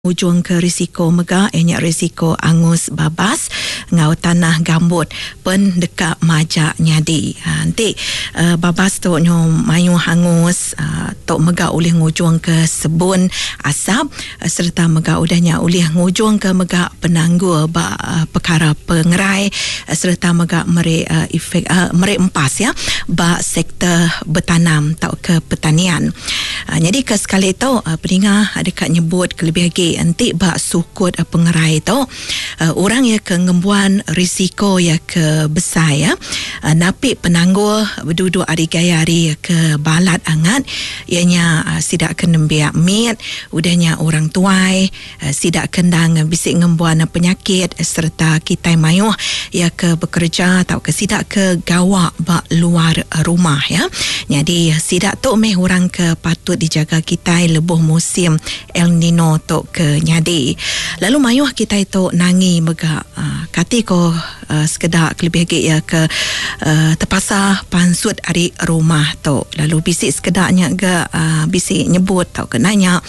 ujung ke risiko mega ianya risiko angus babas ngau tanah gambut pen dekat majak nyadi nanti babas tu nyo mayu hangus tok mega oleh ngujung ke sebun asap serta mega udahnya oleh ngujung ke mega penanggur ba perkara pengerai serta mega mere efek mere empas ya ba sektor bertanam tau ke pertanian. Jadi ke sekali tu pendengar dekat nyebut kelebih lagi nanti bak sukut pengerai tu orang ya ke ngembuan risiko ya ke besar ya napi penanggur berduduk hari gaya hari ke balat angat ianya sidak kenembiak mit udahnya orang tuai sidak kendang bisik ngembuan penyakit serta kita mayuh ya ke bekerja atau ke sidak ke gawak bak luar rumah ya. Jadi sidak tu meh orang ke patut dijaga kita lebuh musim El Nino tu ke nyadi. Lalu mayuh kita itu nangi mega kati ko sekedar kelebih lagi ya ke terpaksa pansut hari rumah tu. Lalu bisik sekedarnya ke bisik nyebut tau ke nanya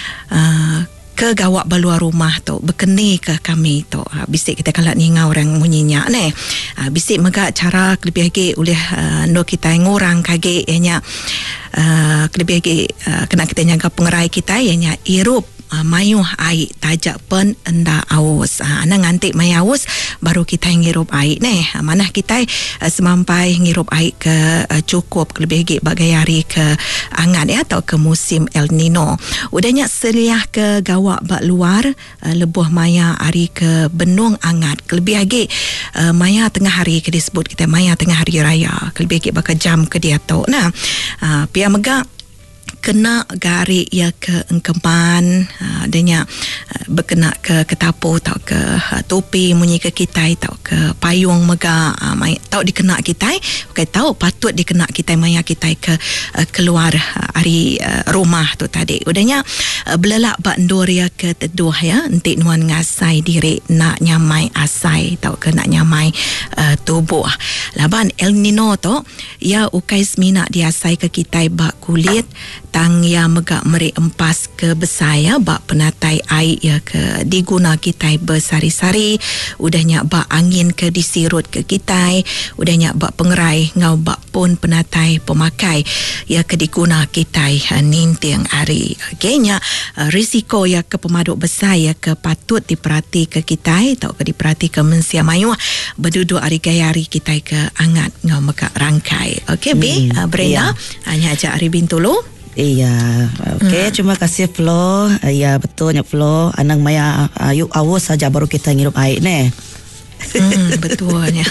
ke gawak baluar rumah tu berkeni ke kami tu bisik kita kalau ni ngau orang munyinya ni bisik mega cara kelebih lagi oleh ndo kita ngurang kage ianya kelebih lagi kena kita jaga pengerai kita ianya irup mayuh air tajak pen enda aus ana ngantik mai aus baru kita ngirup air ni mana kita semampai ngirup air ke cukup lebih lagi bagai hari ke angat ya atau ke musim El Nino udahnya seliah ke gawak bak luar lebuh maya hari ke benung angat lebih lagi maya tengah hari ke disebut kita maya tengah hari raya lebih lagi bakal jam ke dia tu nah pia mega kena garik ya ke engkeman adanya berkena ke ketapu tau ke topi munyi ke kita tau ke payung mega tau dikena kita okay, tau patut dikena kita maya kita ke keluar hari rumah tu tadi udahnya belelak bak ndur ya ke teduh ya entik nuan ngasai diri nak nyamai asai tau ke nak nyamai tubuh laban El Nino tu ya ukai semina diasai ke kita bak kulit tang ya mega meri empas ke besar ya bak penatai air ya ke diguna kita bersari-sari udahnya bak angin ke disirut ke kita udahnya bak pengerai ngau bak pun penatai pemakai ya ke diguna kita nintiang hari okeynya risiko ya ke pemaduk besar ya ke patut diperhati ke kita atau ke diperhati ke mensia mayu berduduk hari gaya hari kita ke angat ngau mega rangkai okey Brenda hanya ajak hari bintulu. Iya, okey. Terima kasih Flo. Ya betulnya Flo. Anang maya ayuk awas saja baru kita ngirup air ni. Betulnya.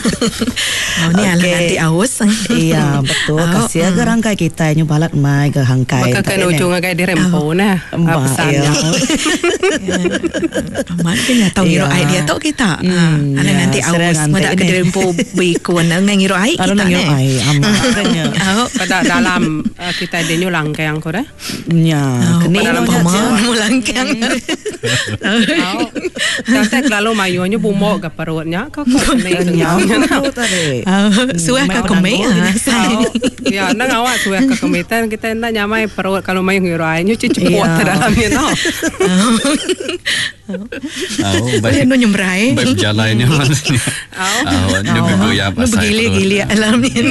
Ni ala nanti awas. Iya betul. Kasih ke rangkai kita nyu balat mai ke hangkai. Maka kan ujung agak dirempo nah. Pesannya. Amat kena tahu ngirup air dia tahu kita. Ala nanti awas mudah ke dirempo bikuan ngirup air kita ni. Ngirup air amat kena. Pada dalam kita ada nyu langkai yang kau dah. Ya. Kena dalam mu langkai. Nanti lalu mayunya bumok ke perutnya. Kau kenyang suah ke kemih ya nang awak suah ke kemitan kita nak nyamai perut kalau mayu ngiru airnya cepot dalamnya no baik nu nyembrai baik jalannya maksudnya lebih goyap asal gili alamnya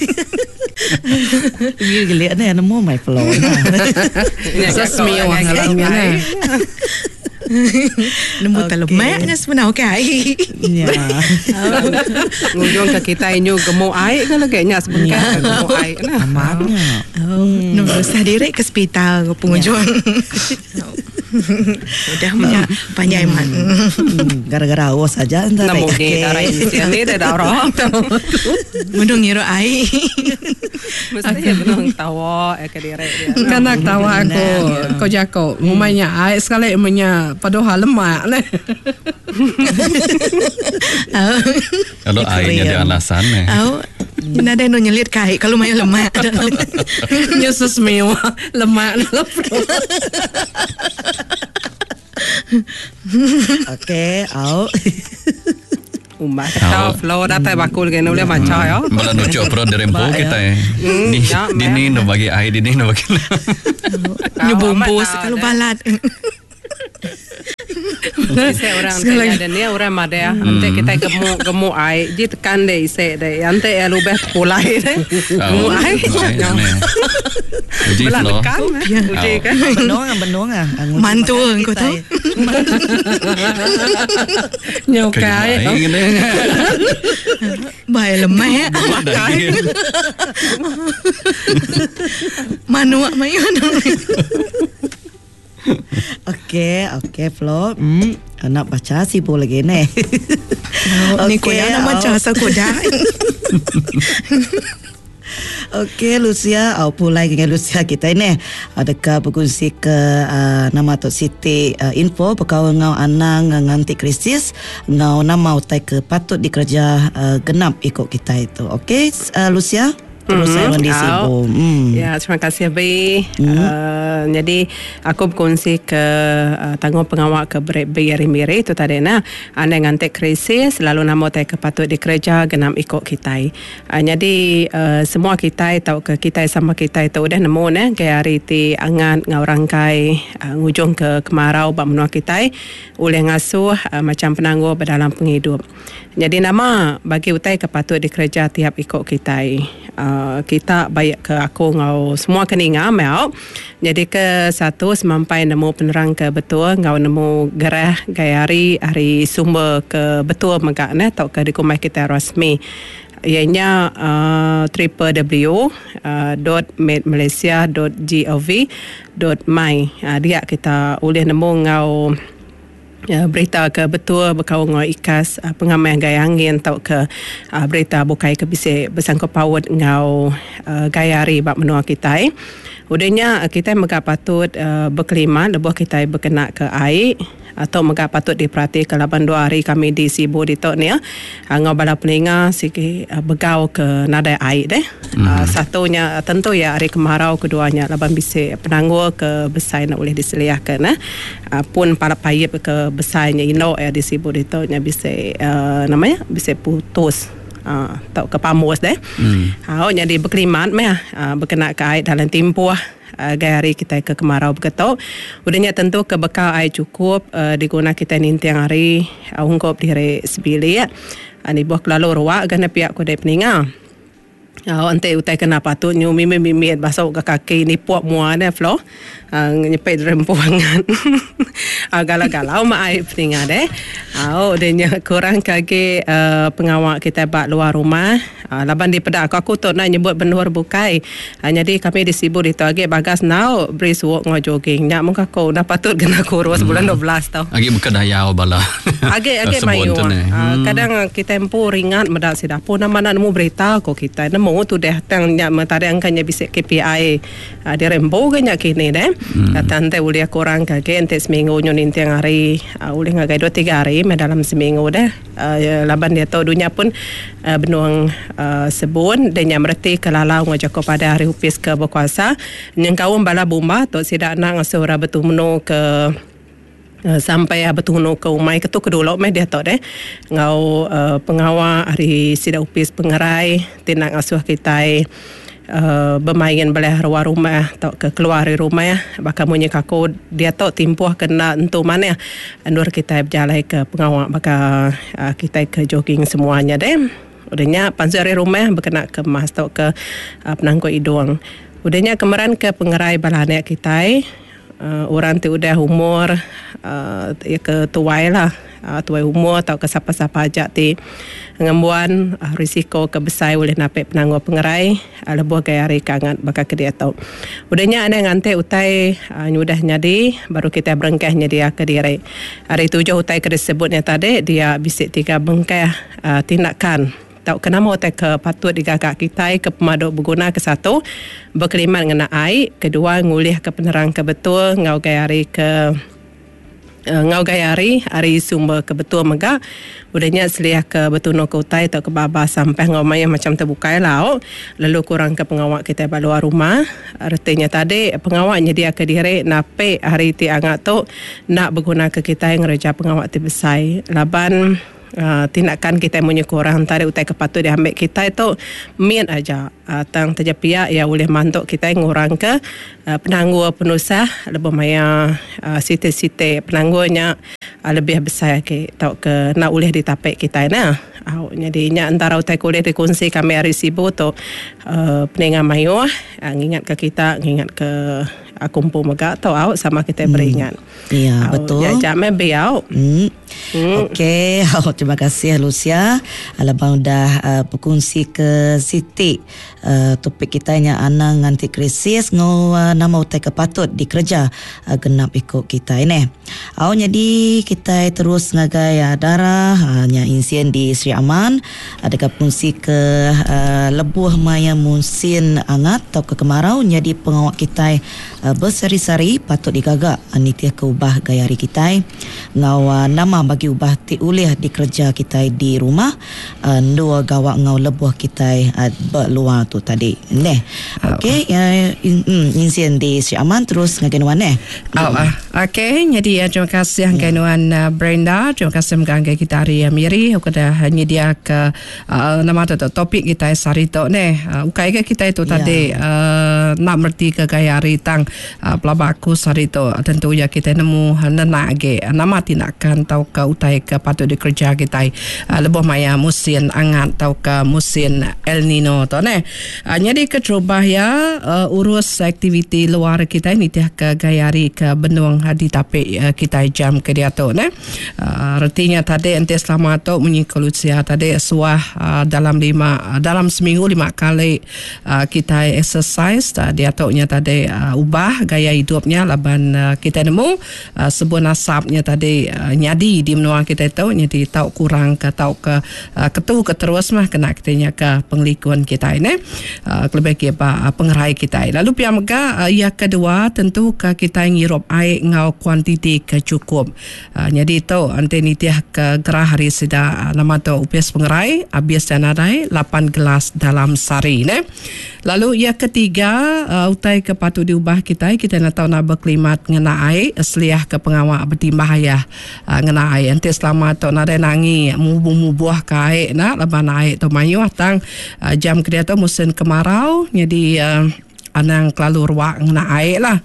gili ni nemu mai flow sesmi orang alamnya nemu telemaknya sebenarnya okey ya ngujung ke kita ini gemuk air kan kayaknya sebenarnya gemuk air nah amatnya nombor sadire ke hospital ke pengunjung udah banyak iman gara-gara awas saja entar namun dia darah ini dah orang mendung ngiru air mesti belum tawa ke direk dia kan nak tawa aku kau jako rumahnya air sekali emangnya padahal lemak ni. kalau airnya ada alasan Nada no nyelit kai kalau mayu lemak. Nyesus mewah lemak dalam perut. Okey, au. Umat tahu flow dah tak bakul kena boleh macam ya. Malah nucuk perut dari rempo kita Dini no bagi air dini no bagi. Nyubung bos kalau balat. Isi orang tanya dan dia orang madya. Ante kita gemuk ai. Ji tekan deh isi deh. Ante ya lubeh kulai deh. Gemuk ai. Uji Belah flow. tekan. Uji kan. Benong ah. Mantu kau tu. Nyokai. Baik lemah ya. Manuak mayu. Okey Flo. Nak baca sibuk lagi ni. Ni kau yang nama jasa kau dah. Okey Lucia, pulai dengan Lucia kita ini. Adakah berkongsi ke nama Tok Siti info berkawan ngau anang nganti krisis ngau nama utai ke patut dikerja genap ikut kita itu. Okey Lucia. Terus saya sibuk. Ya, terima kasih Abi. Jadi aku berkongsi ke tanggung pengawal ke BRMIRI itu tadi na anda ngantek krisis lalu nama tak patut dikerja genam ikut kita. Jadi semua kita tahu ke kita sama kita itu udah nemu ne ke hari ti angat ngaurangkai ngujung ke kemarau bab menua kita oleh ngasuh macam penangguh berdalam penghidup. Jadi nama bagi utai ke patut dikerja tiap ikut kita. Kita baik ke aku ngau semua keninga mau. Jadi ke satu semampai nemu penerang ke betul ngau nemu gerah gayari hari sumber ke betul megak ne tau ke di kumai kita rasmi. Ianya www.medmalaysia.gov.my. Dia kita boleh nemu ngau berita ke betul berkau ngau ikas pengamai gaya angin tau ke berita bukai ke bisa bersangkut paut ngau gayari bab menua kita. Udahnya kita megak patut berkelima lebuh kita berkena ke air atau megak patut diperhati ke 8 hari kami di Sibu di tok ni ngau bala peninga siki begau ke nada air deh. Satunya tentu ya hari kemarau, keduanya laban bisa penangguh ke besai nak boleh diseliahkan pun para payip ke besarnya ino ya di Sibu di tok nya bisa namanya bisa putus. Tau ke pamus deh. Jadi berkelimat berkena ke air dalam timpuh gaya hari kita ke kemarau berketuk. Udahnya tentu ke bekal air cukup diguna kita nintiang hari ungkop di hari sebili ni buah kelalu ruak gana pihak ku dari peninga. Ante utai kena patut nyu mimit basau ke kaki ni puak mua deh Flo. Nyepet rempuangan. Galau-galau mak air peninga deh. Udahnya kurang kaki pengawal kita bak luar rumah. Laban di pedak aku tu nak nyebut benur bukai. Jadi kami di Sibu di Toge bagas now brisk walk ngau jogging. Nyak muka kau dah patut kena kurus bulan 12 tau. Agi berkedayau bala. Agi mayu. Kadang kita empu ringat medak sidah pun nama nemu berita ko kita nemu tu dah tang nyak mentari angkanya bisa KPI. Dia rembo ke nyak kini deh. Tante ulia kurang kaki ente seminggu nyonin tiang hari ulia ngagai 2-3 hari dalam seminggu deh. Laban dia tahu dunia pun benuang sebun dan yang mereti kelalau ngajak pada hari upis ke berkuasa nyengkau bala bomba tu sidak nak ngasura betul menu ke sampai betul menu ke umai ketu kedulu meh dia tahu deh ngau pengawal hari sidak upis pengerai tindak ngasuh kita bermain belah rumah atau ke keluar dari rumah bakal munyi kaku dia tahu timpuh kena entu mana nur kita berjalan ke pengawal bakal kita ke jogging semuanya deh. Udahnya pansari rumah berkena ke mas atau ke penangguh hidung. Udahnya kemarin ke pengerai balanya kita orang tu udah umur ke tuai lah tuai umur atau ke siapa-siapa ajak ti ngembuan risiko ke besar boleh napik penangguh pengerai lebuh gaya hari kangat bakal ke dia tahu. Udahnya ada ngante utai nyudah nyadi baru kita berengkah dia ke diri. Hari 7 utai ke disebutnya tadi dia bisik 3 bengkah tindakan. Tahu kenapa utai ke patut digagak kita ke pemaduk berguna ke satu berkelimat ngena air, kedua ngulih ke penerang ke betul ngau gaya hari hari sumber ke betul megak udahnya seliah ke betul no ke utai atau ke baba sampai ngau maya macam terbukai lau lalu kurang ke pengawal kita luar rumah artinya tadi pengawal nyedia ke diri nape hari ti angat tu nak berguna ke kita yang reja pengawal ti besai laban tindakan kita punya kurang tarik utai kepatut diambil kita itu mian aja tang terjapia ya boleh mantuk kita ngurang ke penangguh penusah lebih maya site-site penangguhnya lebih besar ke tau ke nak boleh ditapik kita nah. Jadi nya antara utai kuliah dikongsi kami resibo tu peningan mayu ngingat ke kita, ngingat ke kumpul megak tau sama kita beringat. Ya, betul. Ya jamai biau. Okey, terima kasih Lucia. Alabang dah berkongsi ke Siti topik kita nya anak nganti krisis ngau nama utai kepatut dikerja genap ikut kita ini. Jadi kita terus ngagai darah nya insiden di Sri Aman ada fungsi ke lebuh maya musim angat atau ke kemarau jadi pengawak kita bersari-sari patut digagak nitiah ke ubah gaya hari kita ngau nama bagi ubah ti ulih dikerja kita di rumah dua gawak ngau lebuh kita berluar tu tadi neh. Okey, insiden di Sri Aman terus ngagenuan okey, jadi terima kasih ngagenuan Brenda, terima kasih mengangge kita hari Miri kepada nyedia ke nama tu topik kita sari tu neh. Ukai ke kita itu tadi nak merti ke gaya hari tang pelabaku sari tu tentu ya kita nemu nenak ge nama tindakan tau ke utai ke patut dikerja kita lebih maya musim angat tau ke musim El Nino tu neh. Jadi keterubah ya urus aktiviti luar kita ni tiah ke gaya hari ke benung di tapik kita jam ke dia tu neh. Artinya tadi ente selama tu menyikolusia tadi suah dalam seminggu 5 kali kita exercise dia tu nya tadi ubah gaya hidupnya laban kita nemu sebuah nasabnya tadi nyadi di menua kita tahu jadi tahu kurang ke tahu ke ketu ke terus mah kena kitanya ke penglikuan kita ini lebih ke pengerai kita. Lalu pihak mega yang kedua tentu ke kita ngirup air ngau kuantiti ke cukup. Jadi itu ante nitiah ke gerah hari sida nama tu upias pengerai habis dan adai 8 gelas dalam sehari ne. Lalu yang ketiga utai ke patut diubah kita nak tahu nak berklimat ngena air seliah ke pengawak bertimbah ya ngena air ante selama tu nak ada nangi mubuh ke air nak leban air tu mayu tang jam kerja tu musim kemarau jadi anang kelalu ruak ngena air lah.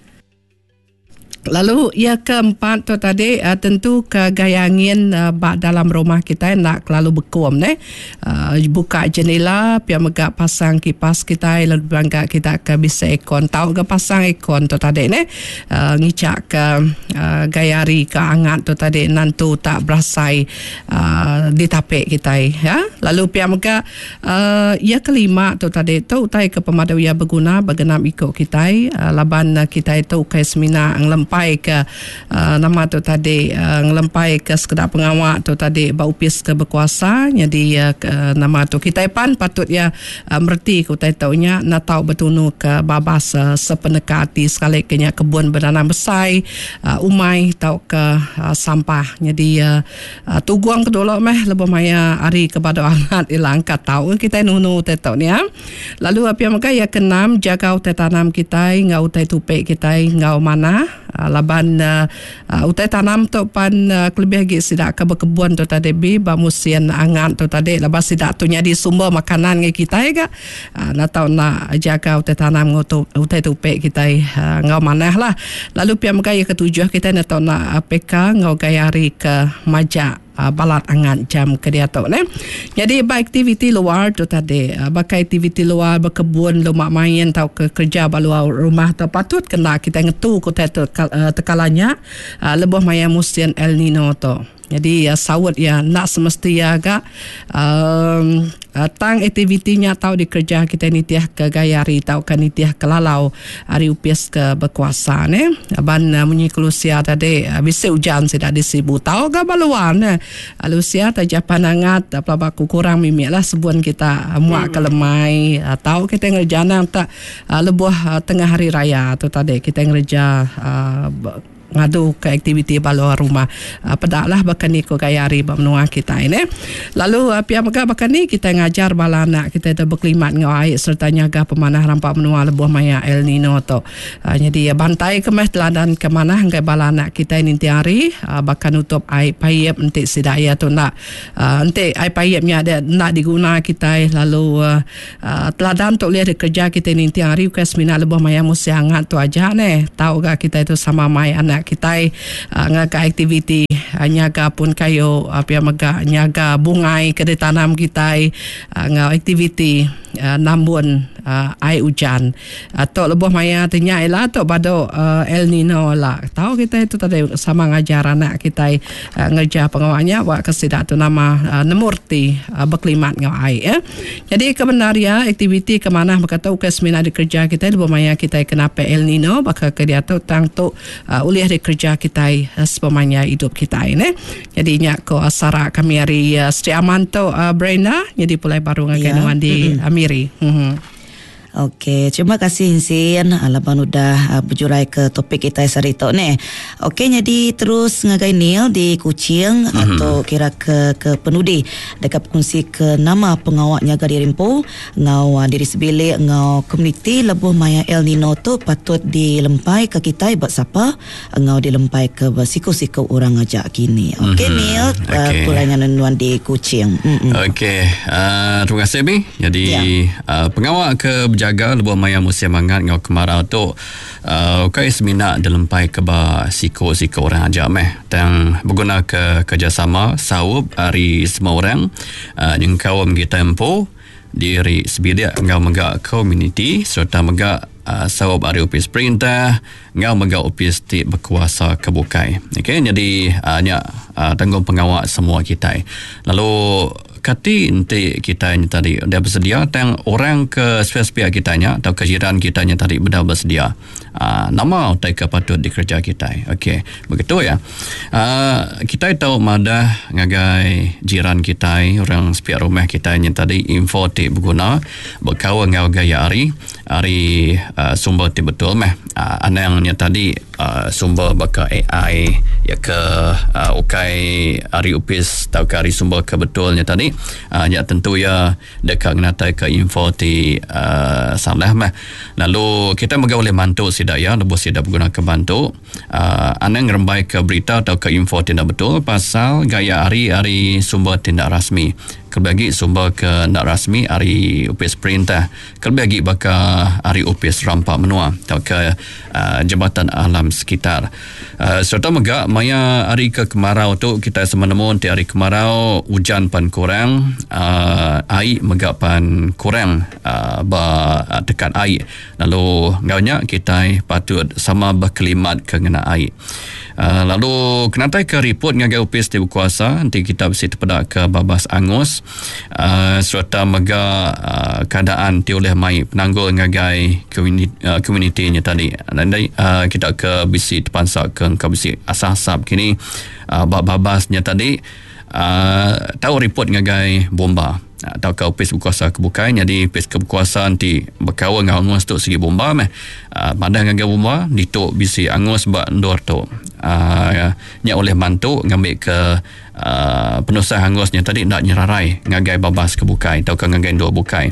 Lalu yang keempat tu tadi tentu kegayangin dalam rumah kita nak kelalu bekum buka jendela pihak megak pasang kipas kita lalu bangga kita ke bisa ekon tahu ke pasang ekon tu tadi ngicak ke gayari ke angat tu tadi nantu tak berasai di tapik kita ya. Lalu pihak megak yang kelima tu tadi tu utai ke pemadau yang berguna bergenap ikut kita laban kita itu ke seminar ngelempai ke nama tu tadi ngelempai ke sekedar pengawak tu tadi baupis ke berkuasa jadi nama tu kita pan patut ya merti ku taunya nak tahu betunu ke babas sepenekati sekali kenya kebun bernanam besar umai tahu ke sampah jadi tuguang kedolok meh lebih maya hari kepada angat ilang kat tahu kita nunu tetau ni ya. Lalu apa yang maka ya keenam jaga utai tanam kita ngau utai tupik kita ngau mana laban utai tanam tu pan kelebih lagi sidak ke berkebun tu tadi bi bamusian angat tu tadi lepas sidak tu nyadi sumber makanan ngai kita ya nak tahu nak jaga utai tanam utai tupik kita ngau manah lah. Lalu pihak mega yang ketujuh kita nak tahu nak PK ngau gayari ke majak balat angat jam ke dia tu jadi aktiviti luar tu tadi bakai aktiviti luar berkebun lumak main tau ke kerja baluar rumah tu patut kena kita ngetu ku tekalanya lebih maya musim El Nino tu jadi sawat ya nak semesti ya agak tang aktivitinya tahu dikerja kita nitiah ke gayari tahu kan nitiah kelalau hari upias ke berkuasa ban menyiklusia tadi bisa hujan sudah disibu tahu ke baluan Lucia tajah panangat pelabaku kurang mimik lah sebuan kita muak ke lemai tahu kita ngerjana tak lebuh tengah hari raya tu tadi kita ngerja ngadu ke aktiviti baluar rumah pedaklah bakani ko gayari menua kita ini. Lalu pihak mega bakani kita ngajar bala anak kita itu berklimat ngau air serta nyaga pemanah rampak menua lebuh maya El Nino tu jadi bantai kemeh teladan ke mana hanggai bala anak kita ini hari bahkan utup air payep nanti sidaya tu nak nanti air payepnya ada nak diguna kita lalu teladan tu lihat kerja kita ini hari ke seminar lebuh maya musim hangat tu aja tahu gak kita itu sama mai anak kita ngaka aktiviti nyaga pun kayo pia maga nyaga bungai kedai tanam kita ngau aktiviti nambun air hujan atau lebih maya tanya lah atau pada El Nino lah tahu kita itu tadi sama ngajar anak kita ngerja pengawalnya buat kesidak tu nama nemurti berkelimat ngau air jadi kebenaran aktiviti kemana berkata ukasmina di kerja kita lebih maya kita kenapa El Nino bakal kerja tu tang tu uliah di kerja kita sepemanya hidup kita ini jadinya ko asara kami hari setiap aman tu Brenda jadi pulai baru ngakenuan di Amiri. Okey, terima kasih Insin Alaban udah berjurai ke topik kita hari tu ni. Okey, jadi terus ngagai Neil di Kuching atau kira ke penudi dekat kongsi ke nama pengawak nyaga di Rimpo ngau diri sebilik ngau komuniti lebuh maya El Nino tu patut dilempai ke kita buat siapa ngau dilempai ke siku-siku orang ajak kini. Okey Neil, pulangnya nuan di Kuching. Okey, terima kasih Bi. Jadi pengawak ke jaga lebuh maya musim hangat ngau kemarau tu kai semina dilempai ke ba siko-siko orang ajak dan berguna ke kerjasama sawub hari semua orang yang kaum kita empu diri sebilik ngau megak komuniti serta megak sawub hari opis perintah ngau megak opis ti berkuasa kebukai. Okey, jadi tanggung pengawak semua kita. Lalu kati nanti kita tadi dah bersedia tang orang ke spesifik kitanya atau kejiran kitanya tadi dah bersedia nama utai ke patut dikerja kita. Okey, begitu ya. Kita tahu madah ngagai jiran kita orang sepiak rumah kita yang tadi info ti berguna berkawan ngau gaya hari sumber ti betul anangnya tadi sumber baka AI ya ke ukai hari upis atau ke hari sumber kebetulnya tadi ya tentu ya dekat ngenatai ke info ti salah lalu kita megah oleh mantu sidak ya lebih sidak berguna ke bantu anang ngerembai ke berita atau ke info tidak betul pasal gaya hari sumber tindak rasmi kelbagi sumber ke nak rasmi hari upis perintah kelbagi baka hari upis rampak menua atau ke jabatan alam sekitar serta megak maya hari ke kemarau tu kita semenemun ti hari kemarau hujan pan kurang air megak pan kurang dekat air lalu ngaunya kita patut sama berkelimat kena air lalu kenatai ke report ngagai upis ti berkuasa nanti kita mesti terpedak ke Babas Angus serta mega keadaan ti oleh mai penanggul ngagai komunitinya tadi dan kita ke bisi terpansak ke bisi asas-asap kini babasnya tadi tahu report ngagai bomba atau ke opis berkuasa kebukai jadi opis keberkuasa nanti berkawan dengan Angus tu segi bomba pada ngagai bomba dituk bisi Angus buat ndor tu nya oleh mantu ngambil ke penusah Angusnya tadi nak nyerarai ngagai babas kebukai atau ke ngagai dua bukai.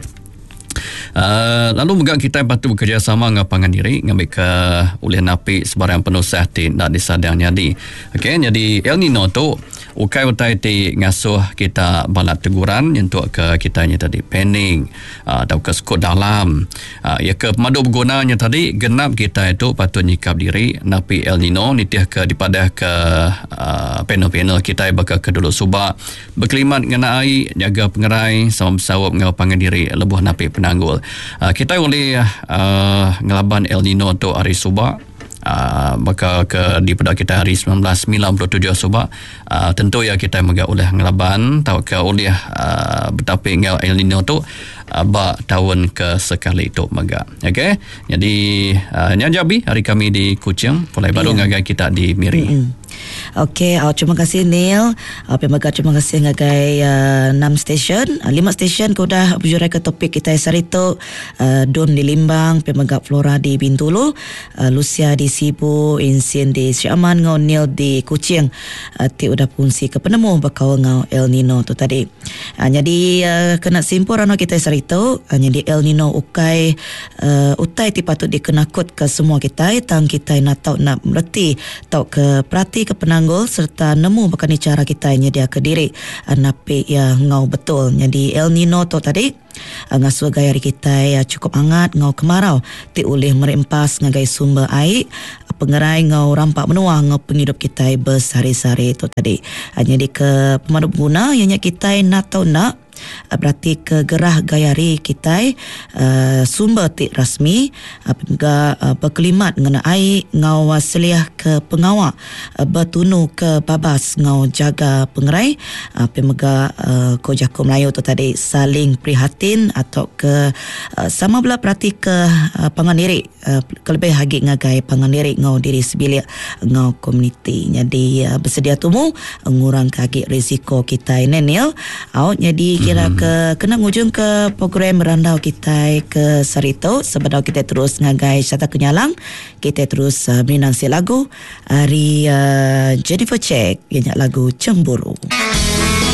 Lalu juga kita patut bekerjasama dengan pangan diri ngambil ke oleh napi sebarang penusah ti nak disadang jadi. Okey, jadi El Nino tu ukai utai ti ngasuh kita balat teguran untuk ke kitanya tadi pending atau ke skut dalam ya ke pemadu bergunanya tadi genap kita itu patut nyikap diri napi El Nino nitih ke dipadah ke panel-panel kita bakal ke dulu subak berkelimat ngena air jaga pengerai sama bersawap ngau pangan diri lebuh napi penanggul kita boleh ngelaban El Nino tu hari subak maka ke di pada kita hari 1997 subak tentu ya kita megak oleh ngelaban tahu ke oleh betapi ngau El Nino tu tahun ke sekali itu megak. Okey, jadi nyajabi hari kami di Kuching mulai baru ngagai kita di Miri. Okey, terima kasih Neil. Terima kasih ngagai 6 stesen, 5 stesen kau dah berjurai ke topik kita hari itu. Don di Limbang, Pemegak Flora di Bintulu, Lucia di Sibu, Insin di Syaman, ngau Neil di Kuching. Ti udah fungsi ke penemu bakal ngau El Nino tu tadi. Jadi kena simpul rano kita hari itu. Jadi El Nino utai ti patut dikenakut ke semua kita. Tang kita nak tahu nak mereti tahu ke perhati ke penanggul serta nemu bahkan cara kita nyedia ke diri napi yang ngau betul. Jadi El Nino tu tadi ngasuh gaya kita cukup hangat ngau kemarau ti oleh merempas ngagai sumber air pengerai ngau rampak menua ngau penghidup kita bersari-sari tu tadi. Jadi ke pemandu pengguna yang kita nak tahu nak berarti ke gerah gayari kita sumber tik rasmi juga berkelimat mengenai ngau wasliah ke pengawal bertunu ke babas ngau jaga pengerai pemega ko Jako Melayu tu tadi saling prihatin atau ke sama belah berarti ke panganirik kelebih hagi ngagai panganirik ngau diri sebilik ngau komuniti. Jadi bersedia tumu ngurang kaki risiko kita ini Nil. Jadi kira ke kena ngujung ke program merandau kita ke Sarito sebab kita terus ngagai syata kenyalang kita terus menansi lagu hari Jennifer Check yang lagu Cemburu.